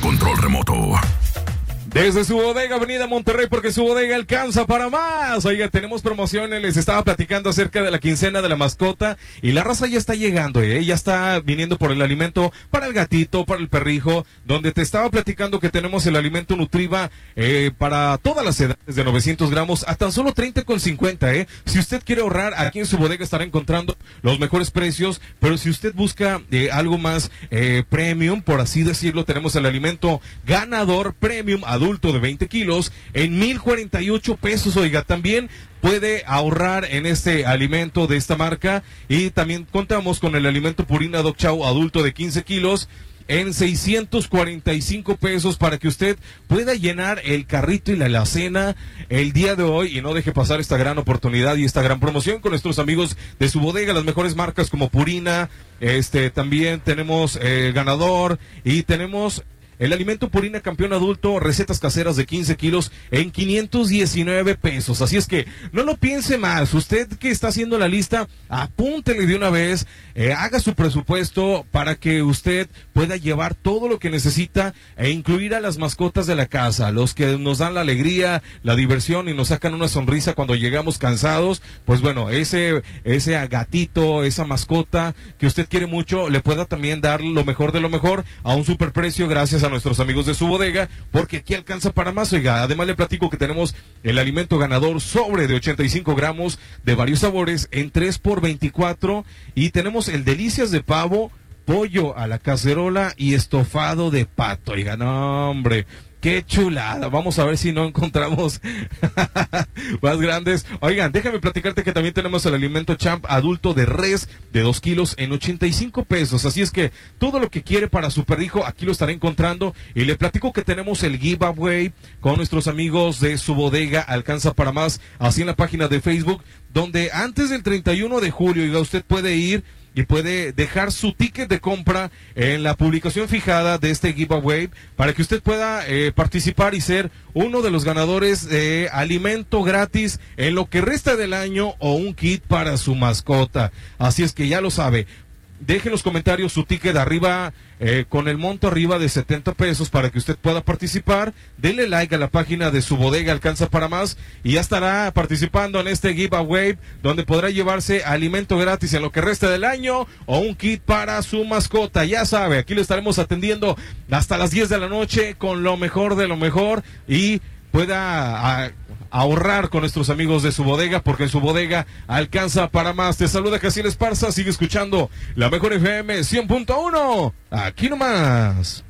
control remoto. Desde su bodega, Avenida Monterrey, porque su bodega alcanza para más. Oiga, tenemos promociones, les estaba platicando acerca de la quincena de la mascota y la raza ya está llegando, ya está viniendo por el alimento para el gatito, para el perrijo, donde te estaba platicando que tenemos el alimento Nutriva para todas las edades de 900 gramos a tan solo 30,50, Si usted quiere ahorrar, aquí en su bodega estará encontrando los mejores precios, pero si usted busca algo más premium, por así decirlo, tenemos el alimento Ganador Premium adulto de 20 kilos en 1,048 pesos. Oiga, también puede ahorrar en este alimento de esta marca y también contamos con el alimento Purina Dog Chow adulto de 15 kilos en 645 pesos para que usted pueda llenar el carrito y la alacena el día de hoy y no deje pasar esta gran oportunidad y esta gran promoción con nuestros amigos de su bodega, las mejores marcas como Purina, también tenemos Ganador y tenemos el alimento Purina Campeón Adulto, recetas caseras de 15 kilos en 519 pesos. Así es que no lo piense más. Usted que está haciendo la lista, apúntele de una vez, haga su presupuesto para que usted pueda llevar todo lo que necesita e incluir a las mascotas de la casa, los que nos dan la alegría, la diversión y nos sacan una sonrisa cuando llegamos cansados. Pues bueno, ese gatito, esa mascota que usted quiere mucho, le pueda también dar lo mejor de lo mejor a un superprecio gracias a nuestros amigos de su bodega, porque aquí alcanza para más. Oiga, además le platico que tenemos el alimento Ganador sobre de 85 gramos de varios sabores en 3x24 y tenemos el Delicias de pavo, pollo a la cacerola y estofado de pato. Oiga, no hombre, qué chulada. Vamos a ver si no encontramos más grandes. Oigan, déjame platicarte que también tenemos el alimento Champ adulto de res de 2 kilos en 85 pesos. Así es que todo lo que quiere para su perrijo aquí lo estará encontrando. Y le platico que tenemos el giveaway con nuestros amigos de su bodega Alcanza para Más, así en la página de Facebook, donde antes del 31 de julio, oiga, usted puede ir y puede dejar su ticket de compra en la publicación fijada de este giveaway para que usted pueda participar y ser uno de los ganadores de alimento gratis en lo que resta del año o un kit para su mascota. Así es que ya lo sabe. Deje en los comentarios su ticket arriba, con el monto arriba de 70 pesos para que usted pueda participar. Dele like a la página de su bodega Alcanza para Más y ya estará participando en este giveaway donde podrá llevarse alimento gratis en lo que resta del año o un kit para su mascota. Ya sabe, aquí lo estaremos atendiendo hasta las 10 de la noche con lo mejor de lo mejor y pueda ahorrar con nuestros amigos de su bodega, porque en su bodega alcanza para más. Te saluda Casiel Esparza, sigue escuchando la mejor FM 100.1, aquí nomás.